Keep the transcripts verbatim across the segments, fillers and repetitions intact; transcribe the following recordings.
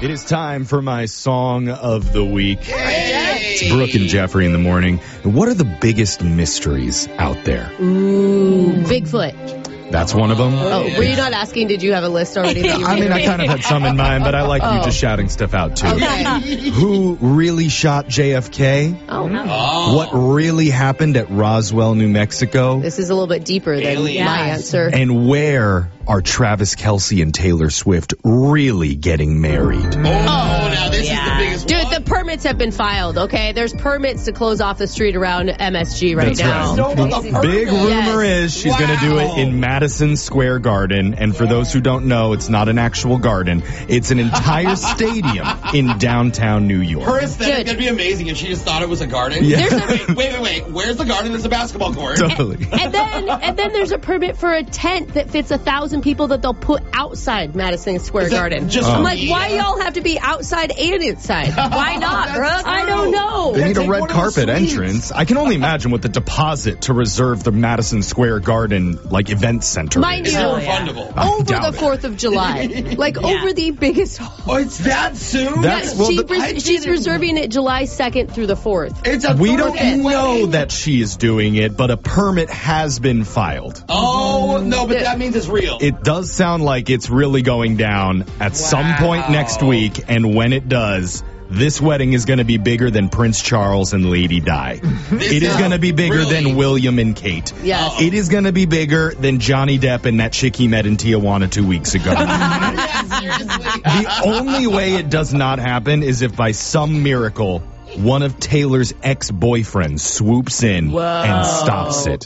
It is time for my song of the week. Hey. It's Brooke and Jeffrey in the morning. What are the biggest mysteries out there? Ooh, Bigfoot. That's one of them. Oh, were you not asking? Did you have a list already? That you I mean, I kind of had some in mind, but I like oh. you just shouting stuff out, too. Okay. Who really shot J F K? Oh, no. Oh. What really happened at Roswell, New Mexico? This is a little bit deeper than Aliens. my answer. And where are Travis Kelce and Taylor Swift really getting married? Oh, now this Yeah. is the biggest Dude, one. the permits have been filed, okay? There's permits to close off the street around M S G right That's now. right. So the Big permit. rumor Yes. is she's going to do it in Madison Square Garden. And for those who don't know, it's not an actual garden. It's an entire stadium in downtown New York. Her aesthetic Good. would be amazing if she just thought it was a garden. Yeah. There's a- Wait, wait, wait, wait. Where's the garden? There's a basketball court. Totally. And then, and then there's a permit for a tent that fits a thousand people that they'll put outside Madison Square Is that Garden. just I'm for like, me? why y'all have to be outside and inside? Why not, That's Brooke? I don't know. They need a Take red one of those carpet suites. entrance. I can only imagine what the deposit to reserve the Madison Square Garden, like, event center Mind is. you, It's Oh, yeah. refundable. I over doubt the it. fourth of July. Like, over the biggest. Oh, it's that soon? That's- Yeah, well, she the- res- I she's didn't- reserving it July second through the fourth. It's a We don't Thursday know wedding. that she is doing it, but a permit has been filed. Oh, no, but that means it's real. It does sound like it's really going down at some point next week, and when it does, this wedding is going to be bigger than Prince Charles and Lady Di. It is is- going to be bigger really? than William and Kate. Yes. It is going to be bigger than Johnny Depp and that chick he met in Tijuana two weeks ago. Yeah, seriously. The only way it does not happen is if by some miracle, one of Taylor's ex-boyfriends swoops in and stops it.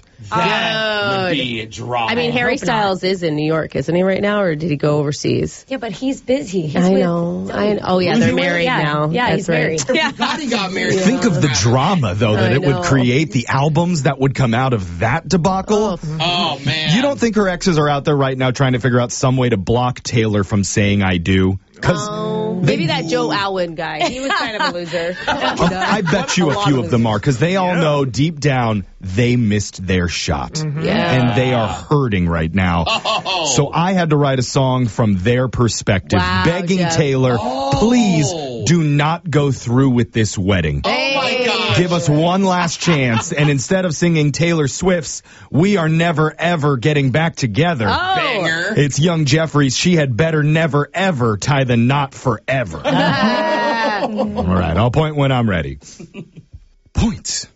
That would Dude. be a drama. I mean, Harry hope not. Styles is in New York, isn't he, right now, or did he go overseas? Yeah, but he's busy. He's I with know. Zoe. I know. Oh, yeah, Who's they're he with? married Yeah, now. yeah, That's he's right. married. I forgot he got married. Think of the drama, though, that I it would know. create, the albums that would come out of that debacle. Oh. Oh, man. You don't think her exes are out there right now trying to figure out some way to block Taylor from saying I do? Because Oh, maybe that Joe Alwyn guy. He was kind of a loser. I bet you a few of them are, because they all know deep down they missed their shot. Yeah. And they are hurting right now. Oh. So I had to write a song from their perspective, Wow, begging Jeff. Taylor, Oh. please do not go through with this wedding. Oh, my God. Give us one last chance, and instead of singing Taylor Swift's "We Are Never Ever Getting Back Together," Oh. Banger. it's Young Jeffrey's "She Had Better Never Ever Tie the Knot Forever." Ah. All right, I'll point when I'm ready. Points.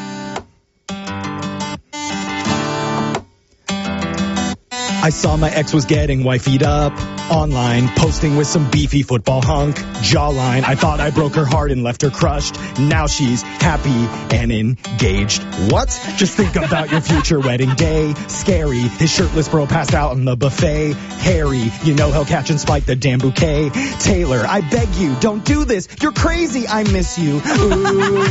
I saw my ex was getting wifeyed up online, posting with some beefy football hunk jawline. I thought I broke her heart and left her crushed. Now she's happy and engaged. What? Just think about your future wedding day. Scary. His shirtless bro passed out on the buffet. Harry, you know he'll catch and spike the damn bouquet. Taylor, I beg you, don't do this. You're crazy. I miss you. Ooh.